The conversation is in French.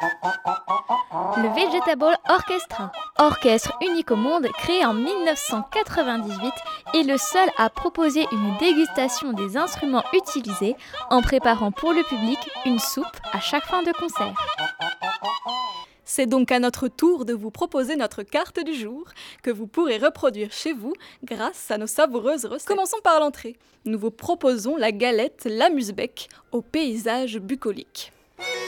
Le Vegetable Orchestra, orchestre unique au monde créé en 1998, est le seul à proposer une dégustation des instruments utilisés en préparant pour le public une soupe à chaque fin de concert. C'est donc à notre tour de vous proposer notre carte du jour, que vous pourrez reproduire chez vous grâce à nos savoureuses recettes. Commençons par l'entrée. Nous vous proposons la galette l'amuse-bec au paysage bucolique.